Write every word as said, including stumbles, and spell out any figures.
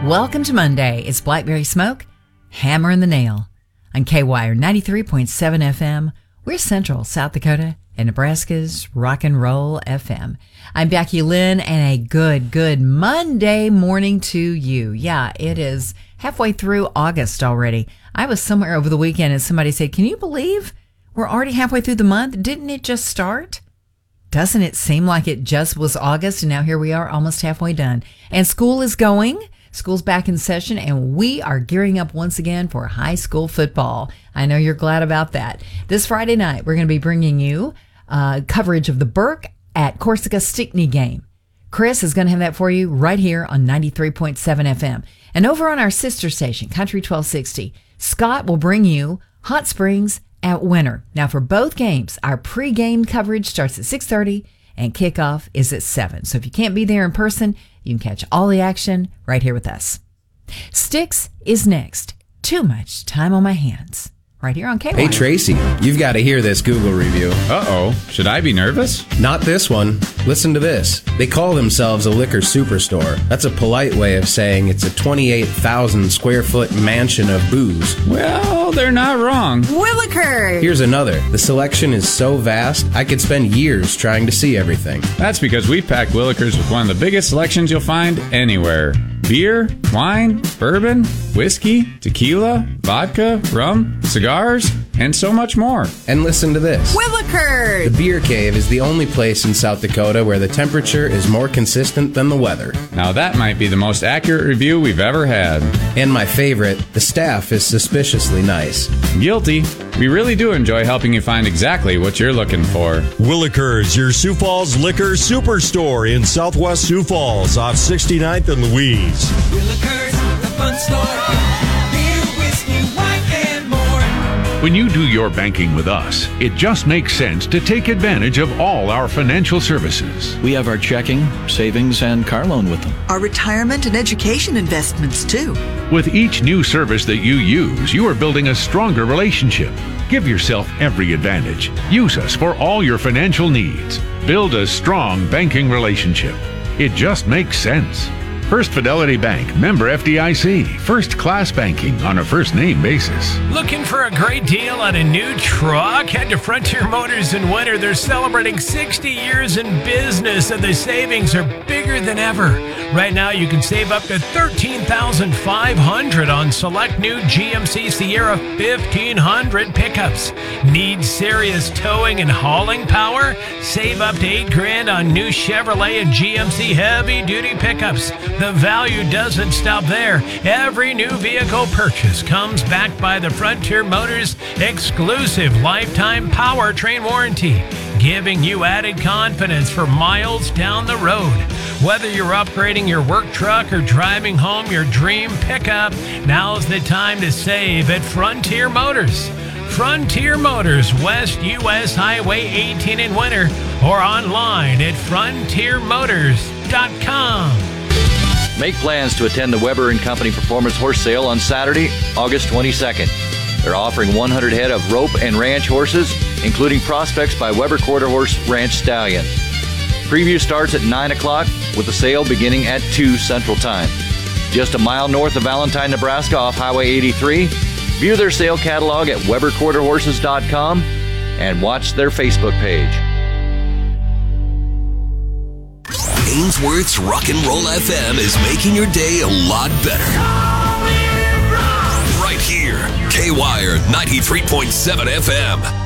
Welcome to Monday. It's Blackberry Smoke, hammering the nail. On K Y R ninety-three point seven F M, we're Central South Dakota and Nebraska's Rock and Roll F M. I'm Becky Lynn, and a good, good Monday morning to you. Yeah, it is halfway through August already. I was somewhere over the weekend and somebody said, can you believe we're already halfway through the month? Didn't it just start? Doesn't it seem like it just was August, and now here we are almost halfway done. And school is going. School's back in session, and we are gearing up once again for high school football. I know you're glad about that. This Friday night, we're going to be bringing you uh, coverage of the Burke at Corsica Stickney game. Chris is going to have that for you right here on ninety-three point seven F M. And over on our sister station, Country twelve sixty, Scott will bring you Hot Springs at Winter. Now, for both games, our pre-game coverage starts at six thirty and kickoff is at seven. So if you can't be there in person, you can catch all the action right here with us. Styx is next. Too much time on my hands. Right here on K Y. Hey, Tracy, you've got to hear this Google review. Uh-oh. Should I be nervous? Not this one. Listen to this. They call themselves a liquor superstore. That's a polite way of saying it's a twenty-eight thousand square foot mansion of booze. Well, they're not wrong. Willikers! Here's another. The selection is so vast, I could spend years trying to see everything. That's because we've packed Willikers with one of the biggest selections you'll find anywhere. Beer, wine, bourbon, whiskey, tequila, vodka, rum, cigars, and so much more. And listen to this. Willikers! The Beer Cave is the only place in South Dakota where the temperature is more consistent than the weather. Now that might be the most accurate review we've ever had. And my favorite, the staff is suspiciously nice. Guilty. We really do enjoy helping you find exactly what you're looking for. Willikers, your Sioux Falls Liquor Superstore in Southwest Sioux Falls off sixty-ninth and Louise. Willikers, the fun store. Beer, whiskey, wine, and more. When you do your banking with us, it just makes sense to take advantage of all our financial services. We have our checking, savings, and car loan with them. Our retirement and education investments, too. With each new service that you use, you are building a stronger relationship. Give yourself every advantage. Use us for all your financial needs. Build a strong banking relationship. It just makes sense. First Fidelity Bank, member F D I C, first class banking on a first name basis. Looking for a great deal on a new truck? Head to Frontier Motors in Winter. They're celebrating sixty years in business, and the savings are bigger than ever. Right now, you can save up to thirteen thousand five hundred dollars on select new G M C Sierra fifteen hundred pickups. Need serious towing and hauling power? Save up to eight grand on new Chevrolet and G M C heavy-duty pickups. The value doesn't stop there. Every new vehicle purchase comes backed by the Frontier Motors exclusive lifetime powertrain warranty, giving you added confidence for miles down the road. Whether you're upgrading your work truck or driving home your dream pickup, now's the time to save at Frontier Motors. Frontier Motors, West U S Highway eighteen in Winter, or online at frontier motors dot com. Make plans to attend the Weber and Company Performance Horse Sale on Saturday, August twenty-second. They're offering one hundred head of rope and ranch horses, including prospects by Weber Quarter Horse Ranch Stallion. Preview starts at nine o'clock, with the sale beginning at two Central Time. Just a mile north of Valentine, Nebraska off Highway eighty-three. View their sale catalog at weber quarter horses dot com and watch their Facebook page. Ainsworth's Rock and Roll F M is making your day a lot better. Right here, K Y R ninety-three point seven F M.